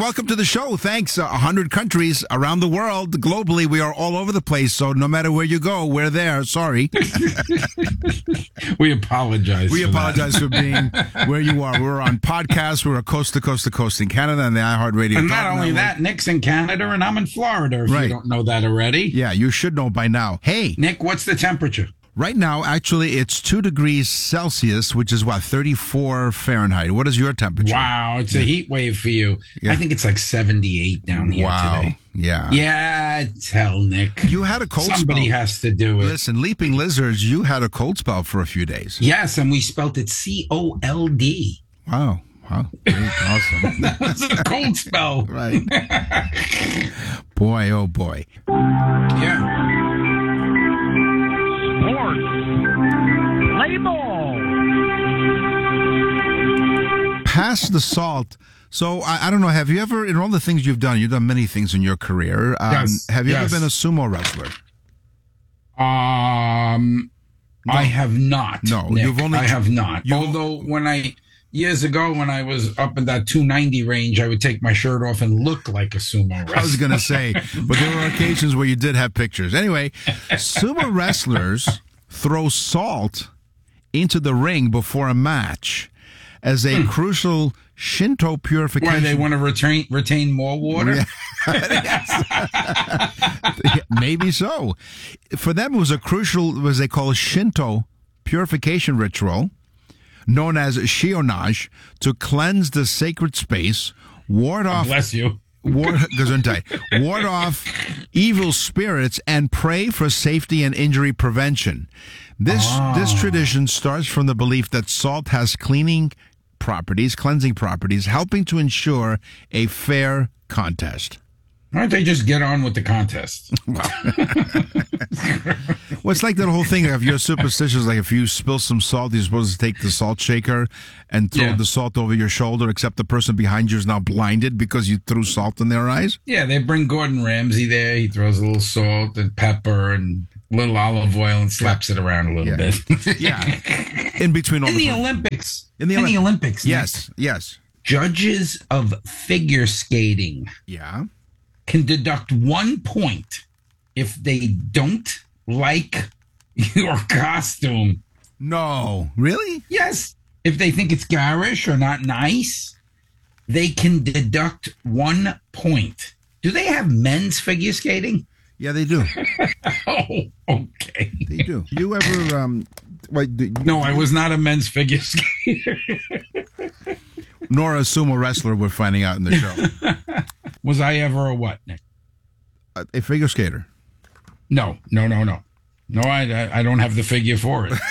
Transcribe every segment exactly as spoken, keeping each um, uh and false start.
welcome to the show. Thanks. A uh, hundred countries around the world, globally, we are all over the place. So no matter where you go, we're there. Sorry. we apologize. We for apologize that. for being where you are. We're on podcasts. We're coast to coast to coast in Canada and the iHeartRadio. And not only that, Nick's in Canada and I'm in Florida. If right. you don't know that already. Yeah, you should know by now. Hey, Nick, what's the temperature? Right now, actually, it's two degrees Celsius, which is what, thirty-four Fahrenheit. What is your temperature? Wow, it's a heat wave for you. Yeah. I think it's like seventy-eight down here wow. today. Yeah. Yeah, tell Nick. You had a cold Somebody spell. Somebody has to do it. Listen, Leaping Lizards, you had a cold spell for a few days. Yes, and we spelt it C O L D. Wow. Wow. Great. Awesome. That was a cold spell. Right. Boy, oh boy. Yeah. Pass the salt. So, I, I don't know, have you ever, in all the things you've done, you've done many things in your career. Um, yes. Have you yes. ever been a sumo wrestler? Um, no. I have not. No, Nick. you've only. I have not. You, Although, when I, years ago, when I was up in that two ninety range, I would take my shirt off and look like a sumo wrestler. I was going to say, but there were occasions where you did have pictures. Anyway, sumo wrestlers throw salt into the ring before a match as a hmm. crucial Shinto purification. Why, they want to retain retain more water? Maybe so. For them, it was a crucial, what they call a Shinto purification ritual known as shionage to cleanse the sacred space, ward off. Bless you. Ward, ward off evil spirits and pray for safety and injury prevention. This oh. this tradition starts from the belief that salt has cleaning properties, cleansing properties, helping to ensure a fair contest. Why don't they just get on with the contest? Well, it's like that whole thing. If you're superstitious, like if you spill some salt, you're supposed to take the salt shaker and throw yeah. the salt over your shoulder, except the person behind you is now blinded because you threw salt in their eyes. Yeah, they bring Gordon Ramsay there. He throws a little salt and pepper and a little olive oil and slaps it around a little yeah. bit. yeah. In between all in the, the Olympics. In the, in Olymp- the Olympics. Yes, Nick. yes. Judges of figure skating. Yeah. Can deduct one point if they don't like your costume. No. Really? Yes. If they think it's garish or not nice, they can deduct one point. Do they have men's figure skating? Yeah, they do. Oh, okay. They do. You ever... um? Wait, do, no, I was not a men's figure skater. Nor a sumo wrestler, we're finding out in the show. Was I ever a what, Nick? A, a figure skater. No, no, no, no. No, I, I don't have the figure for it.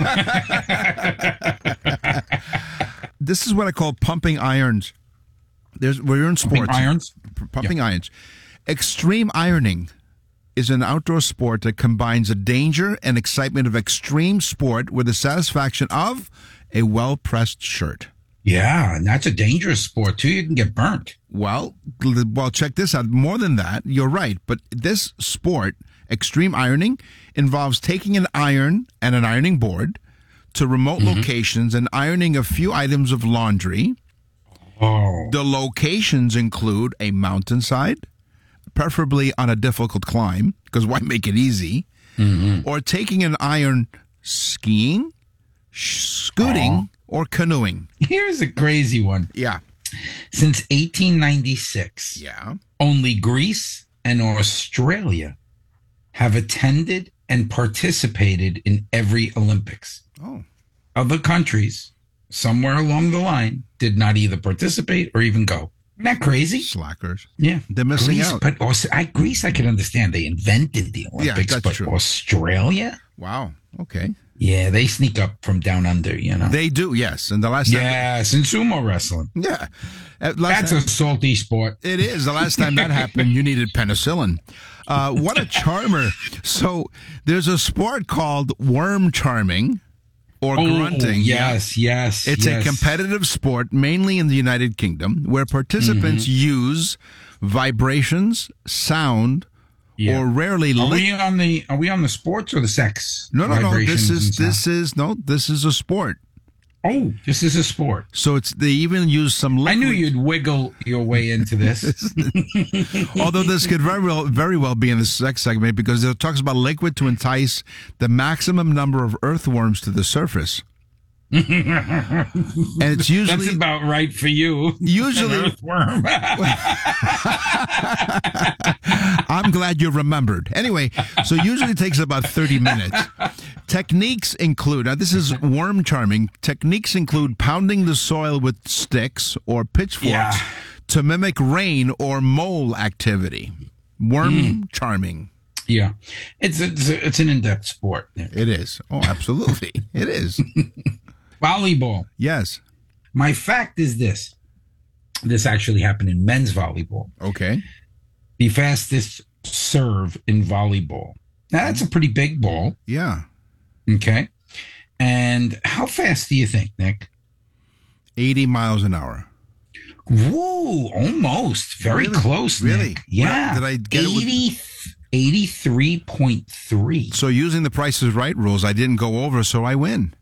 This is what I call pumping irons. There's We're in sports. Pumping irons? Pumping yeah. irons. Extreme ironing is an outdoor sport that combines the danger and excitement of extreme sport with the satisfaction of a well-pressed shirt. Yeah, and that's a dangerous sport, too. You can get burnt. Well, well, check this out. More than that, you're right. But this sport, extreme ironing, involves taking an iron and an ironing board to remote mm-hmm. locations and ironing a few items of laundry. Oh. The locations include a mountainside, preferably on a difficult climb, because why make it easy? Mm-hmm. Or taking an iron skiing, scooting, oh. or canoeing. Here's a crazy one. Yeah. Since eighteen ninety-six, yeah, only Greece and Australia have attended and participated in every Olympics. Oh. Other countries, somewhere along the line, did not either participate or even go. Isn't that crazy? Slackers. Yeah. They're missing Greece, out. But also, I, Greece, I can understand. They invented the Olympics. Yeah, that's but true. Australia? Wow. Okay. Yeah, they sneak up from down under, you know. They do, yes. And the last time... Yes, in sumo wrestling. Yeah. That's time, a salty sport. It is. The last time that happened, you needed penicillin. Uh, what a charmer. So there's a sport called worm charming or oh, grunting. Yes, yes, It's yes. a competitive sport, mainly in the United Kingdom, where participants mm-hmm. use vibrations, sound, yeah. or rarely... Are li- we on the Are we on the sports or the sex? No, no, no. This is and this is no. This is a sport. Oh, this is a sport. So it's they even use some liquid. I knew you'd wiggle your way into this. Although this could very well, very well be in the sex segment because it talks about liquid to entice the maximum number of earthworms to the surface. And it's usually That's about right for you. Usually, An earthworm. I'm glad you remembered. Anyway, so usually it takes about thirty minutes. Techniques include, now this is worm charming, techniques include pounding the soil with sticks or pitchforks Yeah. to mimic rain or mole activity. Worm mm. charming. Yeah. It's, it's, it's an in-depth sport. It is. Oh, absolutely. It is. Volleyball. Yes. My fact is this. This actually happened in men's volleyball. Okay. The fastest serve in volleyball. Now, that's a pretty big ball. Yeah. Okay. And how fast do you think, Nick? eighty miles an hour. Whoa, almost. Very really? close, Really? Nick. Yeah. Did I get eighty, it with... eighty-three point three. So using the Price is Right rules, I didn't go over, so I win.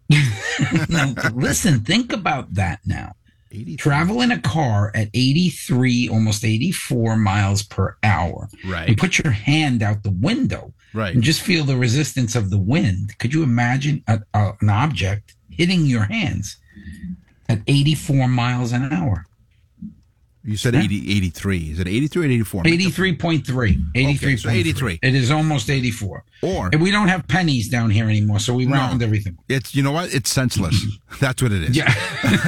Now, listen, think about that now. eighty-three. Travel in a car at eighty-three, almost eighty-four miles per hour. Right. And put your hand out the window. Right. And just feel the resistance of the wind. Could you imagine a, a, an object hitting your hands at eighty-four miles an hour? You said eighty, eighty-three. Is it eighty-three or eighty-four? eighty-three point three. eighty-three. Okay, so eighty-three. It is almost eighty-four. Or and we don't have pennies down here anymore, so we round no, everything. It's, you know what? It's senseless. That's what it is. Yeah.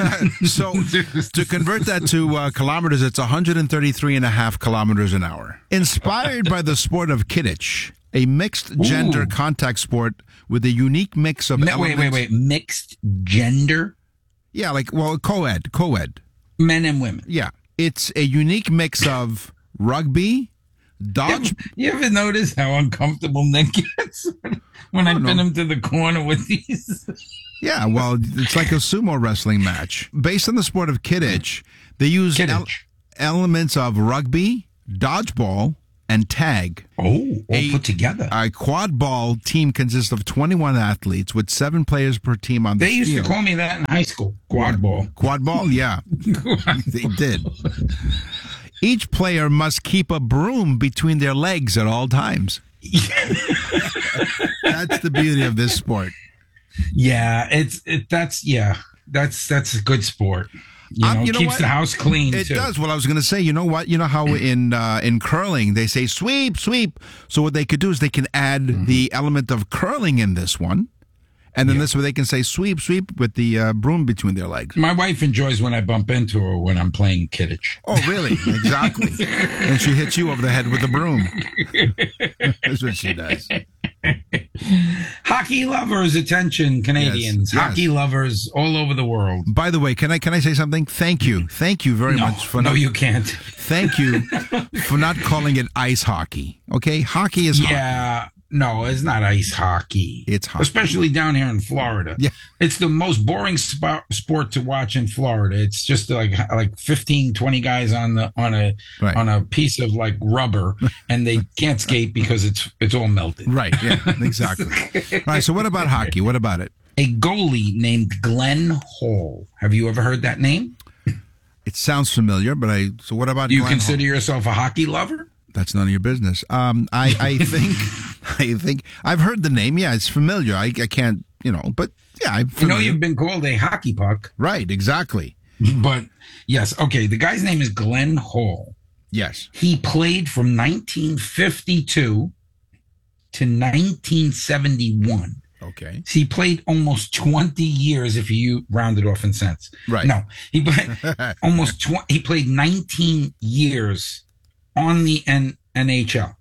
So to convert that to uh, kilometers, it's one hundred thirty-three and a half kilometers an hour. Inspired by the sport of Kidditch, a mixed gender Ooh. contact sport with a unique mix of Me- elements. Wait, wait, wait. Mixed gender? Yeah, like, well, co-ed, co-ed. Men and women. Yeah. It's a unique mix of rugby, dodge. You ever notice how uncomfortable Nick gets when I Oh, pin no. him to the corner with these? Yeah, well, it's like a sumo wrestling match. Based on the sport of Kidditch, they use el- Kidditch. elements of rugby, dodgeball, and tag. Oh, all A- put together. A quad ball team consists of twenty-one athletes with seven players per team on the They used field. to call me that in high school. Quad ball. Quad ball, yeah. They did. Each player must keep a broom between their legs at all times. That's the beauty of this sport. Yeah, it's it. That's yeah. That's that's a good sport. You know, Um, you know keeps what? the house clean. It too. does. Well, I was going to say, you know what? You know how in uh, in curling they say sweep, sweep. So what they could do is they can add Mm-hmm. the element of curling in this one, and then Yeah. this way they can say sweep, sweep with the uh, broom between their legs. My wife enjoys when I bump into her when I'm playing Kidditch. Oh, really? Exactly. And she hits you over the head with the broom. That's what she does. Hockey lovers, attention, Canadians. Yes, yes. Hockey lovers all over the world. By the way, can I can I say something? Thank you, thank you very No, much for no, not, you can't. thank you for not calling it ice hockey. Okay, hockey is hockey. Yeah, no, it's not ice hockey. It's hockey. Especially down here in Florida. Yeah. It's the most boring spo- sport to watch in Florida. It's just like like fifteen, twenty guys on the on a Right. on a piece of like rubber and they can't skate because it's it's all melted. Right. Yeah. Exactly. All right. So what about hockey? What about it? A goalie named Glenn Hall. Have you ever heard that name? It sounds familiar, but I. So what about Do you Glenn consider Hall? yourself a hockey lover? That's none of your business. Um, I I think I think I've heard the name. Yeah, it's familiar. I I can't you know, but yeah, I'm You know familiar. you've been called a hockey puck, Right. Exactly. but yes, okay. The guy's name is Glenn Hall. Yes. He played from nineteen fifty-two to nineteen seventy-one. Okay. So he played almost twenty years if you round it off in cents. Right. No, he played almost twenty. He played nineteen years on the N- NHL.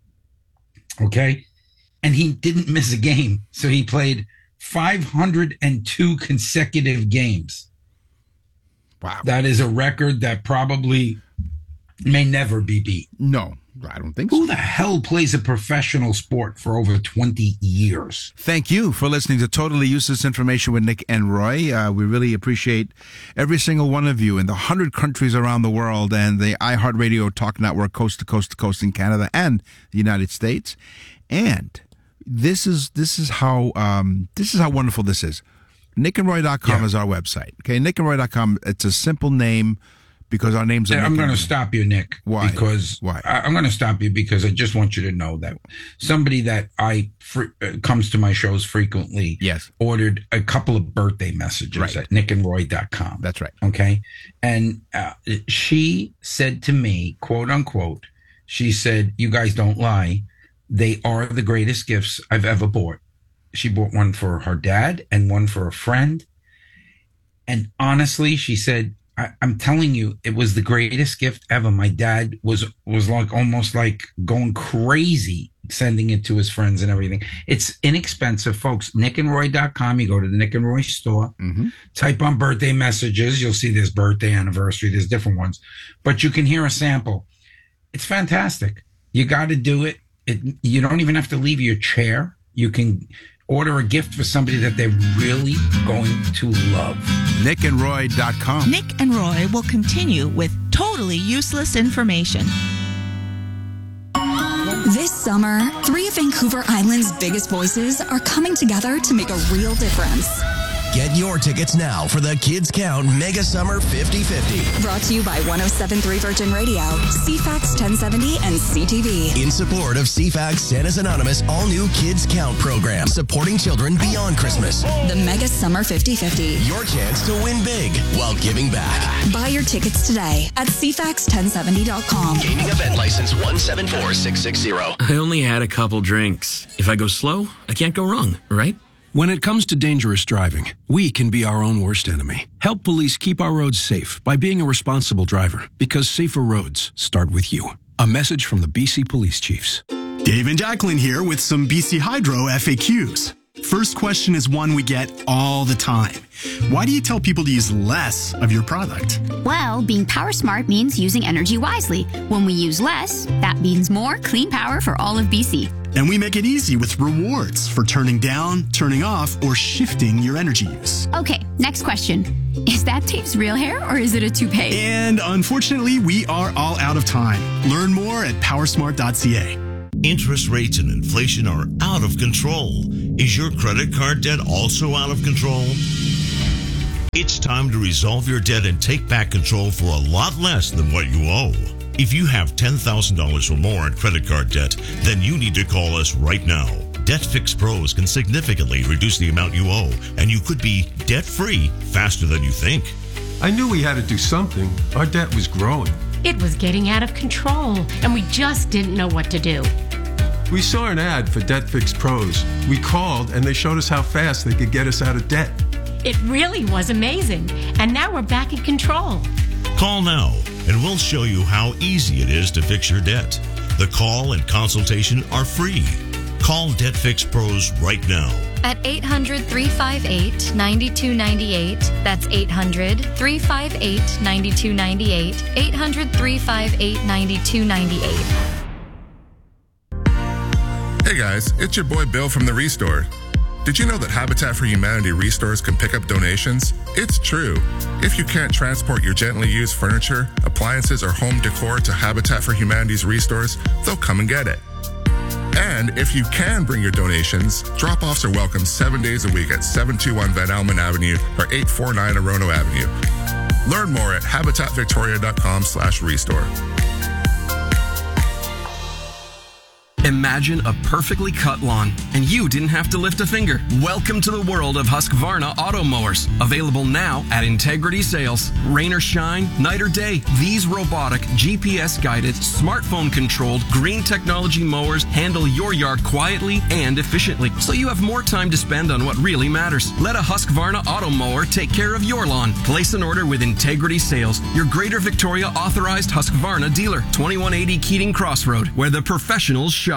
Okay. And he didn't miss a game. So he played five hundred two consecutive games. Wow. That is a record that probably may never be beat. No, I don't think so. Who the hell plays a professional sport for over twenty years? Thank you for listening to Totally Useless Information with Nick and Roy. Uh, we really appreciate every single one of you in the one hundred countries around the world and the iHeartRadio Talk Network coast to coast to coast in Canada and the United States. And this is this is how um, this is how wonderful this is. nick and roy dot com Yeah. is our website. Okay, nick and roy dot com, it's a simple name because our names are I'm Nick going to and- stop you, Nick. Why? Because Why? I, I'm going to stop you because I just want you to know that somebody that I fr- uh, comes to my shows frequently Yes. ordered a couple of birthday messages Right. at nick and roy dot com. That's right. Okay. And uh, she said to me, quote unquote, she said, "You guys don't lie. They are the greatest gifts I've ever bought." She bought one for her dad and one for a friend. And honestly, she said, I, I'm telling you, it was the greatest gift ever. My dad was was like almost like going crazy sending it to his friends and everything. It's inexpensive, folks. nick and roy dot com. You go to the Nick and Roy store, Mm-hmm. type on birthday messages. You'll see there's birthday, anniversary, there's different ones. But you can hear a sample. It's fantastic. You got to do it. it. You don't even have to leave your chair. You can order a gift for somebody that they're really going to love. nick and roy dot com. Nick and Roy will continue with totally useless information. This summer, three of Vancouver Island's biggest voices are coming together to make a real difference. Get your tickets now for the Kids Count Mega Summer fifty fifty. Brought to you by one oh seven point three Virgin Radio, C FAX ten seventy, and C T V. In support of C FAX Santa's Anonymous all-new Kids Count program, supporting children beyond Christmas. The Mega Summer fifty fifty. Your chance to win big while giving back. Buy your tickets today at c fax ten seventy dot com. Gaming event license one seven four six six zero. I only had a couple drinks. If I go slow, I can't go wrong, right? When it comes to dangerous driving, we can be our own worst enemy. Help police keep our roads safe by being a responsible driver, because safer roads start with you. A message from the B C Police Chiefs. Dave and Jacqueline here with some B C Hydro F A Qs. First question is one we get all the time. Why do you tell people to use less of your product? Well, being power smart means using energy wisely. When we use less, that means more clean power for all of B C. And we make it easy with rewards for turning down, turning off, or shifting your energy use. Okay, next question. Is that Dave's real hair or is it a toupee? And unfortunately, we are all out of time. Learn more at powersmart dot c a. Interest rates and inflation are out of control. Is your credit card debt also out of control? It's time to resolve your debt and take back control for a lot less than what you owe. If you have ten thousand dollars or more in credit card debt, then you need to call us right now. Debt Fix Pros can significantly reduce the amount you owe, and you could be debt-free faster than you think. I knew we had to do something. Our debt was growing. It was getting out of control, and we just didn't know what to do. We saw an ad for Debt Fix Pros. We called, and they showed us how fast they could get us out of debt. It really was amazing, and now we're back in control. Call now, and we'll show you how easy it is to fix your debt. The call and consultation are free. Call Debt Fix Pros right now. At eight hundred, three five eight, nine two nine eight. That's eight hundred, three five eight, nine two nine eight. eight hundred, three five eight, nine two nine eight. Hey guys, it's your boy Bill from the Restore. Did you know that Habitat for Humanity restores can pick up donations? It's true. If you can't transport your gently used furniture, appliances, or home decor to Habitat for Humanity's restores, they'll come and get it. And if you can bring your donations, drop-offs are welcome seven days a week at seven two one Van Almen Avenue or eight four nine Orono Avenue. Learn more at habitat victoria dot com slash restore. Imagine a perfectly cut lawn, and you didn't have to lift a finger. Welcome to the world of Husqvarna auto mowers. Available now at Integrity Sales. Rain or shine, night or day, these robotic, G P S-guided, smartphone-controlled, green technology mowers handle your yard quietly and efficiently, so you have more time to spend on what really matters. Let a Husqvarna auto mower take care of your lawn. Place an order with Integrity Sales, your Greater Victoria authorized Husqvarna dealer, twenty-one eighty Keating Crossroad, where the professionals shop.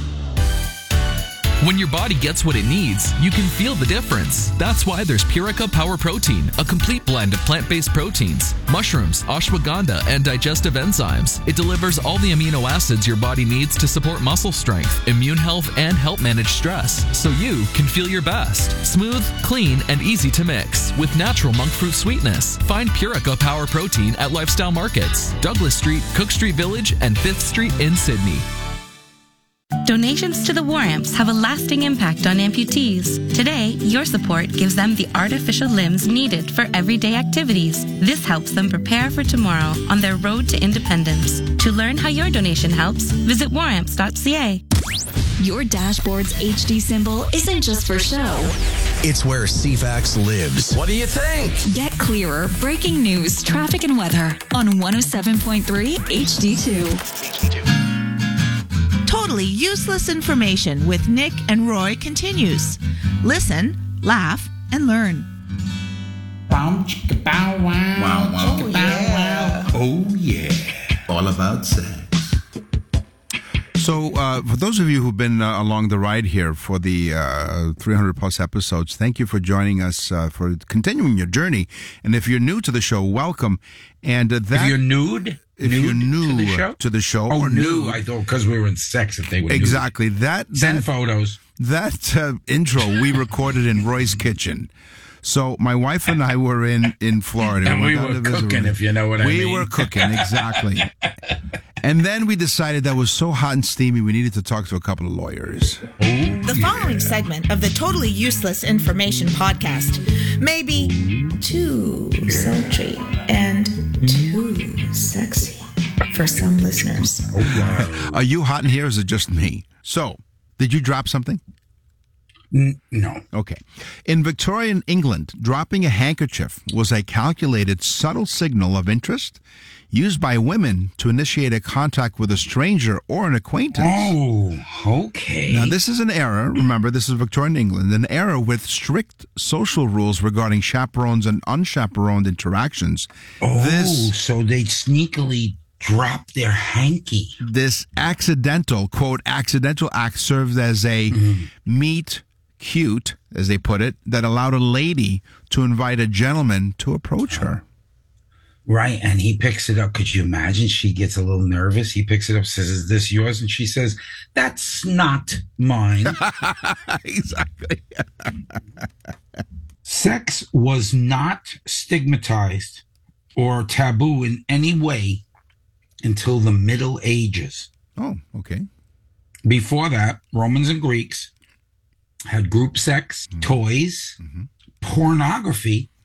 When your body gets what it needs, you can feel the difference. That's why there's Purica Power Protein, a complete blend of plant-based proteins, mushrooms, ashwagandha, and digestive enzymes. It delivers all the amino acids your body needs to support muscle strength, immune health, and help manage stress, so you can feel your best. Smooth, clean, and easy to mix with natural monk fruit sweetness. Find Purica Power Protein at Lifestyle Markets, Douglas Street, Cook Street Village, and fifth Street in Sydney. Donations to the War Amps have a lasting impact on amputees. Today, your support gives them the artificial limbs needed for everyday activities. This helps them prepare for tomorrow on their road to independence. To learn how your donation helps, visit war amps dot c a. Your dashboard's H D symbol isn't just for show. It's where C FAX lives. What do you think? Get clearer breaking news, traffic, and weather on one oh seven point three H D two. Totally Useless Information with Nick and Roy continues. Listen, laugh, and learn. Bow, chicka, bow, wow. Wow, wow. Chicka, bow, wow. Oh, yeah. All about sex. So, uh, for those of you who've been uh, along the ride here for the uh, three hundred plus episodes, thank you for joining us, uh, for continuing your journey. And if you're new to the show, welcome. And uh, that, If you're nude? If nude you're new to the show, to the show oh, or new, new, I thought because we were in sex, if they were exactly nude. that. Send that, photos. That uh, intro we recorded in Roy's kitchen. So my wife and I were in, in Florida. And we went were down to visit cooking, with- if you know what I we mean. We were cooking, exactly. And then we decided that was so hot and steamy, we needed to talk to a couple of lawyers. The following segment of the Totally Useless Information podcast may be too sultry and too sexy for some listeners. Are you hot in here, or is it just me? So, did you drop something? N- no. Okay. In Victorian England, dropping a handkerchief was a calculated, subtle signal of interest used by women to initiate a contact with a stranger or an acquaintance. Oh, okay. Now, this is an era, remember, this is Victorian England, an era with strict social rules regarding chaperones and unchaperoned interactions. Oh, this, so they sneakily drop their hanky. This accidental, quote, accidental act served as a mm-hmm. meet cute, as they put it, that allowed a lady to invite a gentleman to approach her. Right, and he picks it up. Could you imagine? She gets a little nervous. He picks it up, says, "Is this yours?" And she says, "That's not mine." Exactly. Sex was not stigmatized or taboo in any way until the Middle Ages. Oh, okay. Before that, Romans and Greeks had group sex, mm-hmm. toys, mm-hmm. pornography,